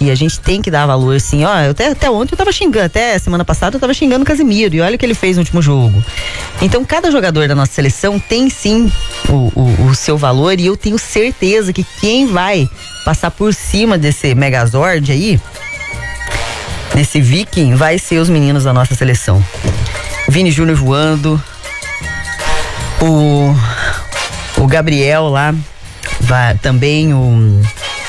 que a gente tem que dar valor, assim, ó, até ontem eu tava xingando, até semana passada eu tava xingando o Casemiro, e olha o que ele fez no último jogo. Então, cada jogador da nossa seleção tem sim o seu valor, e eu tenho certeza que quem vai passar por cima desse Megazord aí, desse Viking, vai ser os meninos da nossa seleção. Vini Júnior voando, o Gabriel lá, vai, também o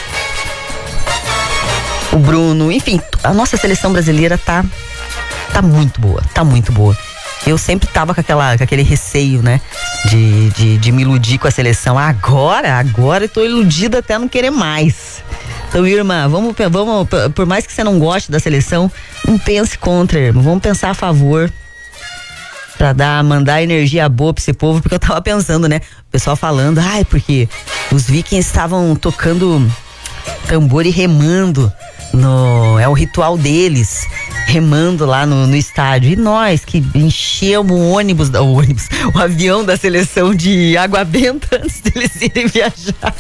Bruno, enfim, a nossa seleção brasileira tá muito boa, tá muito boa. Eu sempre tava com aquele receio, né, de me iludir com a seleção. Agora eu tô iludida até não querer mais. Então, irmã, vamos, por mais que você não goste da seleção, não pense contra, irmão, vamos pensar a favor, pra mandar energia boa pra esse povo, porque eu tava pensando, né, o pessoal falando, porque os Vikings estavam tocando tambor e remando, é o ritual deles, remando lá no estádio, e nós que enchemos o avião da seleção de água benta antes deles irem viajar.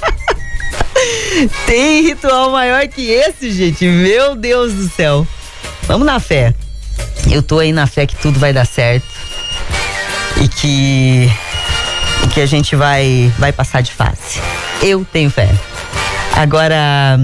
Tem ritual maior que esse, gente, meu Deus do céu. Vamos na fé, eu tô aí na fé que tudo vai dar certo e que a gente vai passar de fase. Eu tenho fé. Agora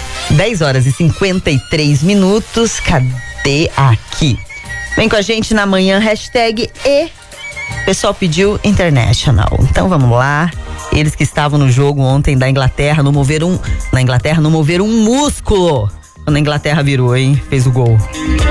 10h53, cadê aqui? Vem com a gente na manhã, hashtag e o pessoal pediu International. Então vamos lá. Eles que estavam no jogo ontem da Inglaterra não moveram um músculo quando a Inglaterra virou, hein? Fez o gol.